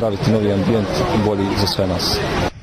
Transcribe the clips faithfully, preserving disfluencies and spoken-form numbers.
napraviti novi ambijent bolji za sve nas.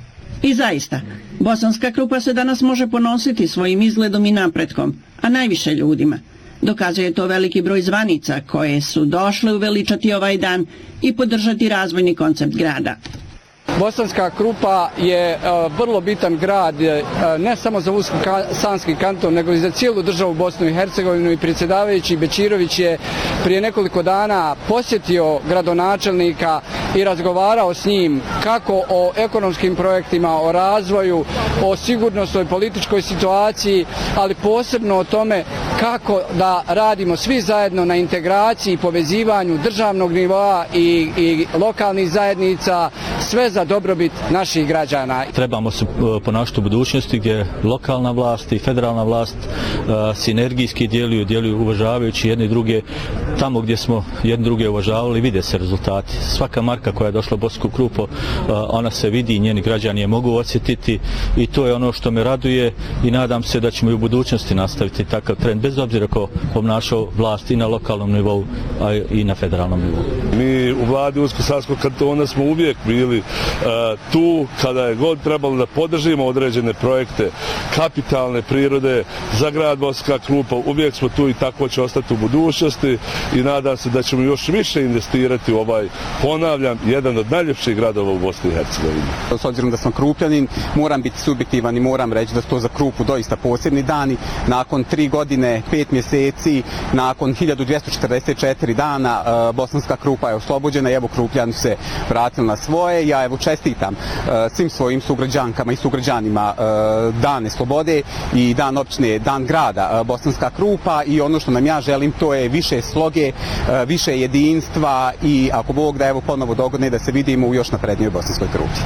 I zaista, Bosanska Krupa se danas može ponositi svojim izgledom i napretkom, a najviše ljudima. Dokazuje to veliki broj zvanica koje su došle uveličati ovaj dan i podržati razvojni koncept grada. Bosanska Krupa je uh, vrlo bitan grad, uh, ne samo za Sanski kanton, nego i za cijelu državu Bosnu i Hercegovinu, i predsjedavajući Bečirović je prije nekoliko dana posjetio gradonačelnika i razgovarao s njim kako o ekonomskim projektima, o razvoju, o sigurnosnoj političkoj situaciji, ali posebno o tome kako da radimo svi zajedno na integraciji i povezivanju državnog nivoa i, i lokalnih zajednica, sve za dobrobit naših građana. Trebamo se ponašati u budućnosti gdje lokalna vlast i federalna vlast uh, sinergijski djeluju, djeluju uvažavajući jedne i druge. Tamo gdje smo jedne druge uvažavali, vide se rezultati. Svaka marka koja je došla u Bosansku Krupu, uh, ona se vidi i njeni građani je mogu osjetiti, i to je ono što me raduje, i nadam se da ćemo i u budućnosti nastaviti takav trend, bez obzira ko obnašao vlast i na lokalnom nivou, a i na federalnom nivou. Mi u vladi Unsko-Sanskog kantona smo uvijek bili uh, tu kada je god trebalo da podržimo određene projekte kapitalne prirode za grad Bosanska Krupa. Uvijek smo tu i tako će ostati u budućnosti, i nadam se da ćemo još više investirati u ovaj, ponavljam, jedan od najljepših gradova u Bosni i Hercegovini. S obzirom da sam Krupljanin, moram biti subjektivan i moram reći da su to za Krupu doista posebni dani. Nakon tri godine, pet mjeseci, nakon hiljadu dvjesto četrdeset četiri dana, uh, Bosanska Krupa je oslobođena i evo Krupljani se vratili na svoje. Ja evo čestitam uh, svim svojim sugrađankama i sugrađanima uh, dane slobode i dan općine, dan grada uh, Bosanska Krupa, i ono što nam ja želim to je više sloge, uh, više jedinstva, i ako Bog da evo ponovo dogodne da se vidimo u još naprednijoj Bosanskoj Krupi.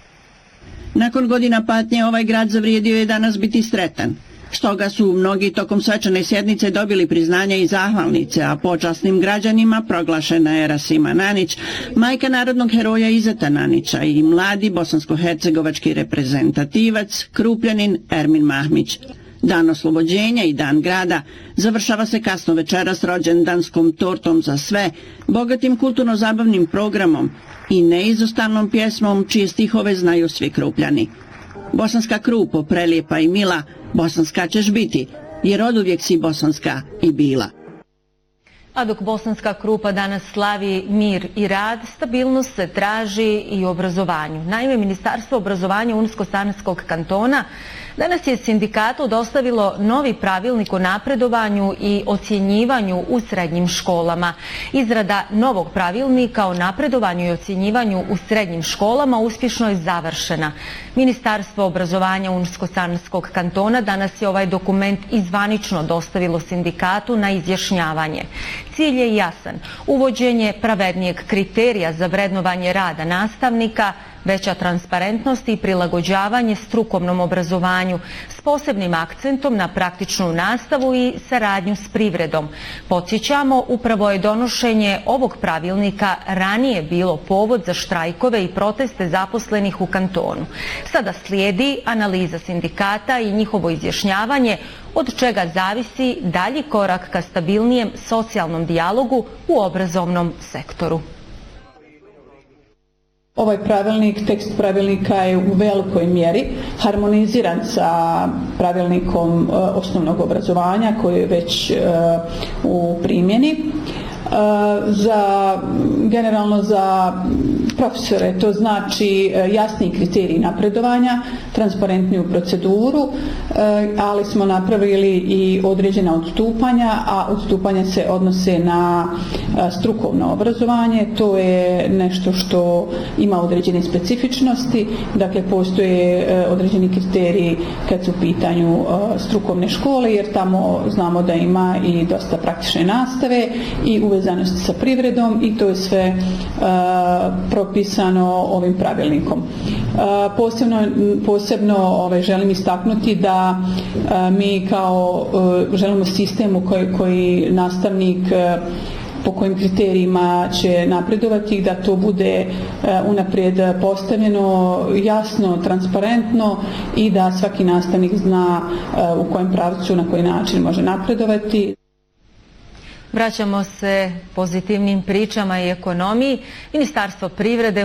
Nakon godina patnje ovaj grad zavrijedio je danas biti sretan. Stoga su mnogi tokom svečane sjednice dobili priznanja i zahvalnice, a počasnim građanima proglašena je Rasima Nanić, majka narodnog heroja Izeta Nanića, i mladi bosansko-hercegovački reprezentativac, Krupljanin Ermin Mahmić. Dan oslobođenja i dan grada završava se kasno večeras rođendanskom tortom za sve, bogatim kulturno-zabavnim programom i neizostavnom pjesmom čije stihove znaju svi Krupljani. Bosanska Krupo, prelijepa i mila, bosanska ćeš biti, jer oduvijek si bosanska i bila. A dok Bosanska Krupa danas slavi mir i rad, stabilnost se traži i u obrazovanju. Naime, Ministarstvo obrazovanja Unsko-Sanskog kantona danas je sindikatu dostavilo novi pravilnik o napredovanju i ocjenjivanju u srednjim školama. Izrada novog pravilnika o napredovanju i ocjenjivanju u srednjim školama uspješno je završena. Ministarstvo obrazovanja Unsko-Sanskog kantona danas je ovaj dokument izvanično dostavilo sindikatu na izjašnjavanje. Cilj je jasan: uvođenje pravednijeg kriterija za vrednovanje rada nastavnika, veća transparentnost i prilagođavanje strukovnom obrazovanju s posebnim akcentom na praktičnu nastavu i saradnju s privredom. Podsjećamo, upravo je donošenje ovog pravilnika ranije bilo povod za štrajkove i proteste zaposlenih u kantonu. Sada slijedi analiza sindikata i njihovo izjašnjavanje, od čega zavisi dalji korak ka stabilnijem socijalnom dijalogu u obrazovnom sektoru. Ovaj pravilnik, tekst pravilnika je u velikoj mjeri harmoniziran sa pravilnikom osnovnog obrazovanja koji je već u primjeni. Za, generalno za profesore to znači jasniji kriterij napredovanja, transparentniju proceduru, ali smo napravili i određena odstupanja, a odstupanja se odnose na strukovno obrazovanje. To je nešto što ima određene specifičnosti, dakle postoje određeni kriteriji kad su u pitanju strukovne škole, jer tamo znamo da ima i dosta praktične nastave i uvezanosti sa privredom, i to je sve uh, propisano ovim pravilnikom. Uh, posebno posebno ove, želim istaknuti da uh, mi kao uh, želimo sistem u koji, koji nastavnik uh, po kojim kriterijima će napredovati, da to bude uh, unaprijed postavljeno, jasno, transparentno, i da svaki nastavnik zna uh, u kojem pravcu, na koji način može napredovati. Vraćamo se pozitivnim pričama i ekonomiji. Ministarstvo privrede